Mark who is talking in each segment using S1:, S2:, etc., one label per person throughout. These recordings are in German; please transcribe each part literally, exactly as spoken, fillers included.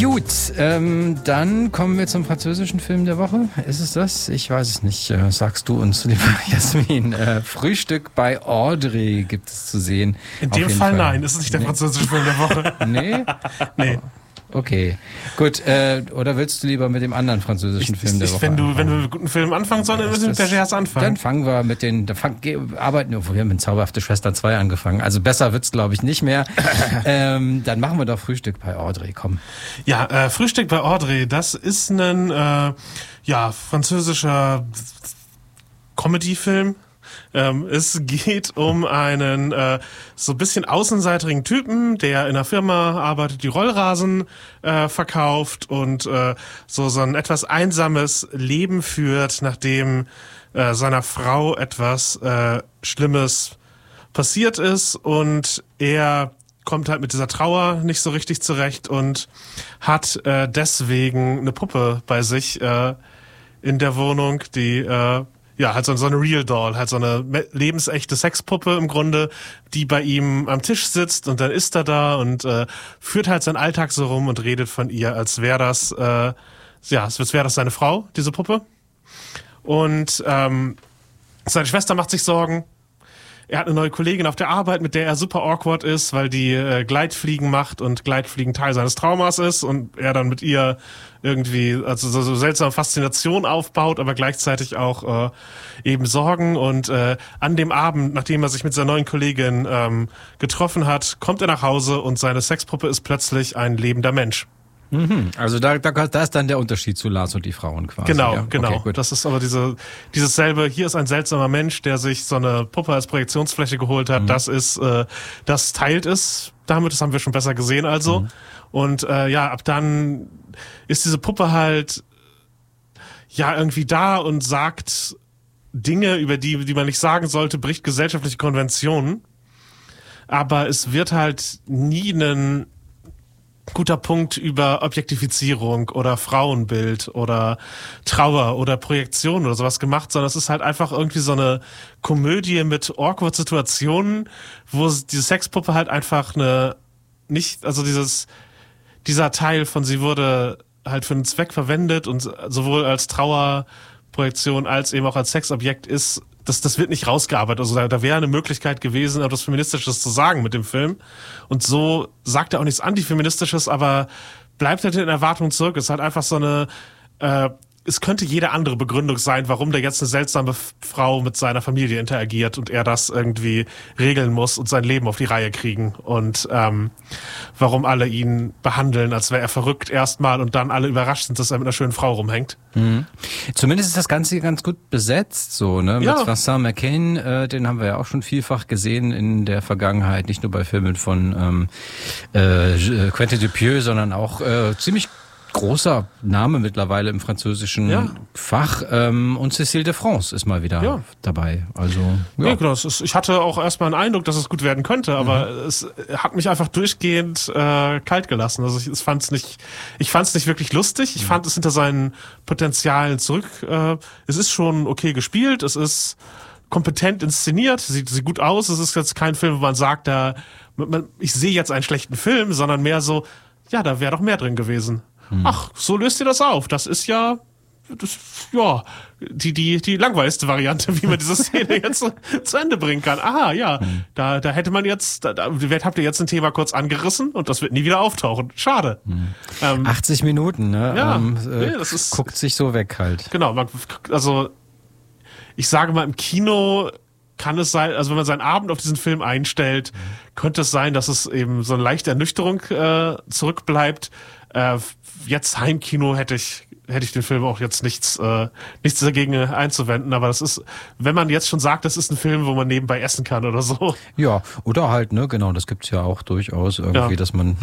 S1: Gut, ähm, dann kommen wir zum französischen Film der Woche. Ist es das? Ich weiß es nicht. Äh, sagst du uns, lieber Jasmin. Äh, Frühstück bei Audrey gibt es zu sehen.
S2: In dem Fall, Fall nein, ist es nicht der nee. französische Film der Woche.
S1: Nee?
S2: Nee.
S1: Okay, gut. Äh, oder willst du lieber mit dem anderen französischen
S2: ich,
S1: Film der
S2: ich,
S1: Woche
S2: wenn du,
S1: anfangen?
S2: wenn du mit guten Film anfangen sollst, dann müssen wir mit Bergers anfangen.
S1: Dann fangen wir mit den, dann fang, arbeiten wir, wir haben mit Zauberhafte Schwestern zwei angefangen. Also besser wird's, glaube ich, nicht mehr. ähm, dann machen wir doch Frühstück bei Audrey, komm.
S2: Ja, äh, Frühstück bei Audrey, das ist ein äh, ja, französischer Comedy-Film. Ähm, es geht um einen äh, so ein bisschen außenseitigen Typen, der in einer Firma arbeitet, die Rollrasen äh, verkauft und äh, so so ein etwas einsames Leben führt, nachdem äh, seiner Frau etwas äh, Schlimmes passiert ist, und er kommt halt mit dieser Trauer nicht so richtig zurecht und hat äh, deswegen eine Puppe bei sich äh, in der Wohnung, die äh, ja, halt so, so eine Real Doll, halt so eine lebensechte Sexpuppe im Grunde, die bei ihm am Tisch sitzt, und dann ist er da und äh, führt halt seinen Alltag so rum und redet von ihr, als wäre das, äh, ja, als wäre das seine Frau, diese Puppe. Und ähm, seine Schwester macht sich Sorgen. Er hat eine neue Kollegin auf der Arbeit, mit der er super awkward ist, weil die äh, Gleitfliegen macht und Gleitfliegen Teil seines Traumas ist, und er dann mit ihr irgendwie also so, so seltsame Faszination aufbaut, aber gleichzeitig auch äh, eben Sorgen. Und äh, an dem Abend, nachdem er sich mit seiner neuen Kollegin ähm, getroffen hat, kommt er nach Hause und seine Sexpuppe ist plötzlich ein lebender Mensch.
S1: Mhm. Also da, da, da ist dann der Unterschied zu Lars und die Frauen quasi.
S2: Genau,
S1: ja?
S2: genau.
S1: Okay,
S2: das ist aber diese dieses selbe, hier ist ein seltsamer Mensch, der sich so eine Puppe als Projektionsfläche geholt hat. Mhm. Das ist, äh, das teilt es damit, das haben wir schon besser gesehen also. Mhm. Und äh, ja, ab dann ist diese Puppe halt ja irgendwie da und sagt Dinge, über die, die man nicht sagen sollte, bricht gesellschaftliche Konventionen. Aber es wird halt nie einen guter Punkt über Objektifizierung oder Frauenbild oder Trauer oder Projektion oder sowas gemacht, sondern es ist halt einfach irgendwie so eine Komödie mit awkward Situationen, wo diese Sexpuppe halt einfach eine nicht, also dieses dieser Teil von sie wurde halt für einen Zweck verwendet und sowohl als Trauerprojektion als eben auch als Sexobjekt ist, das, das wird nicht rausgearbeitet. Also da, da wäre eine Möglichkeit gewesen, etwas Feministisches zu sagen mit dem Film. Und so sagt er auch nichts Antifeministisches, aber bleibt halt in Erwartung zurück. Es ist halt einfach so eine, äh, es könnte jede andere Begründung sein, warum da jetzt eine seltsame Frau mit seiner Familie interagiert und er das irgendwie regeln muss und sein Leben auf die Reihe kriegen. Und ähm, warum alle ihn behandeln, als wäre er verrückt erstmal und dann alle überrascht sind, dass er mit einer schönen Frau rumhängt.
S1: Mhm. Zumindest ist das Ganze ganz gut besetzt, so, ne? Mit
S2: ja.
S1: Vincent McCain, äh, den haben wir ja auch schon vielfach gesehen in der Vergangenheit, nicht nur bei Filmen von ähm, äh, Quentin Dupieux, sondern auch äh, ziemlich großer Name mittlerweile im französischen ja. Fach. Ähm, und Cécile de France ist mal wieder ja. dabei. Also ja,
S2: ja genau. Es ist, ich hatte auch erstmal einen Eindruck, dass es gut werden könnte, aber mhm. es hat mich einfach durchgehend äh, kalt gelassen. Also ich, ich fand es nicht, ich fand es nicht wirklich lustig. Ich mhm. fand es hinter seinen Potenzialen zurück. Äh, es ist schon okay gespielt. Es ist kompetent inszeniert. Sieht, sieht gut aus. Es ist jetzt kein Film, wo man sagt, da, man, ich sehe jetzt einen schlechten Film, sondern mehr so, ja, da wäre doch mehr drin gewesen. Ach, so löst ihr das auf. Das ist ja, das, ja, die, die, die langweiligste Variante, wie man diese Szene jetzt zu, zu Ende bringen kann. Aha, ja, mhm. da, da hätte man jetzt, da, da habt ihr jetzt ein Thema kurz angerissen und das wird nie wieder auftauchen. Schade.
S1: Mhm. Ähm, achtzig Minuten, ne?
S2: Ja,
S1: ähm, äh,
S2: nee, das ist,
S1: guckt sich so weg halt.
S2: Genau, man, also, ich sage mal, im Kino kann es sein, also wenn man seinen Abend auf diesen Film einstellt, mhm. könnte es sein, dass es eben so eine leichte Ernüchterung äh, zurückbleibt. Äh, jetzt Heimkino hätte ich hätte ich den Film auch jetzt nichts äh, nichts dagegen einzuwenden, aber das ist, wenn man jetzt schon sagt, das ist ein Film, wo man nebenbei essen kann oder so.
S1: Ja, oder halt, ne, genau, das gibt's ja auch durchaus irgendwie, ja. dass man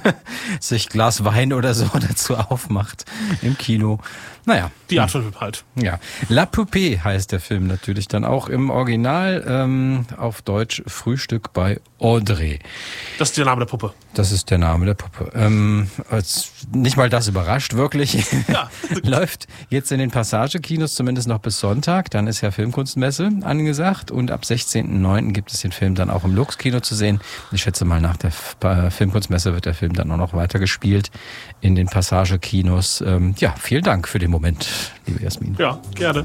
S1: sich Glas Wein oder so dazu aufmacht im Kino. Naja.
S2: Die Art von Film halt.
S1: Ja. La Poupée heißt der Film natürlich dann auch im Original, ähm, auf Deutsch Frühstück bei Audrey.
S2: Das ist der Name der Puppe.
S1: Das ist der Name der Puppe. Ähm, als, nicht mal das überrascht, wirklich.
S2: Ja.
S1: läuft jetzt in den Passagekinos zumindest noch bis Sonntag. Dann ist ja Filmkunstmesse angesagt und ab sechzehnten neunten gibt es den Film dann auch im Lux-Kino zu sehen. Ich schätze mal, nach der Filmkunstmesse wird der Film dann auch noch weiter gespielt in den Passagekinos. Ähm, ja, vielen Dank für den Moment, liebe Jasmin.
S2: Ja, gerne.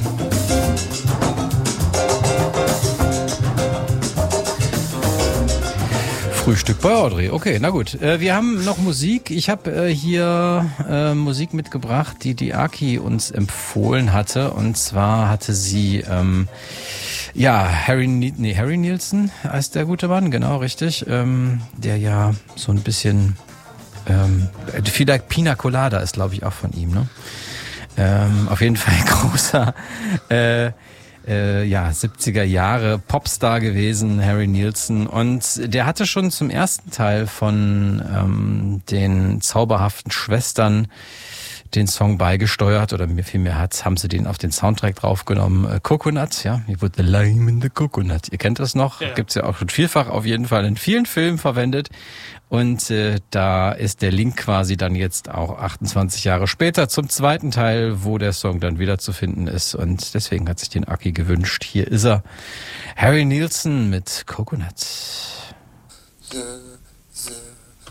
S1: Frühstück bei Audrey. Okay, na gut. Äh, wir haben noch Musik. Ich habe äh, hier äh, Musik mitgebracht, die die Aki uns empfohlen hatte. Und zwar hatte sie ähm, ja Harry, nee, Harry Nilsson heißt der gute Mann, genau richtig, ähm, der ja so ein bisschen ähm, vielleicht Pina Colada ist, glaube ich, auch von ihm. Ne? Ähm, auf jeden Fall ein großer äh, Äh, ja, siebziger Jahre Popstar gewesen, Harry Nilsson. Und der hatte schon zum ersten Teil von ähm, den zauberhaften Schwestern den Song beigesteuert, oder mir vielmehr hat, haben sie den auf den Soundtrack draufgenommen. Äh, Coconut, ja, hier wurde The Lime in the Coconut. Ihr kennt das noch, ja, ja. Gibt's ja auch schon vielfach auf jeden Fall in vielen Filmen verwendet. Und äh, da ist der Link quasi dann jetzt auch achtundzwanzig Jahre später zum zweiten Teil, wo der Song dann wieder zu finden ist. Und deswegen hat sich den Aki gewünscht. Hier ist er. Harry Nilsson mit Coconut.
S3: The, the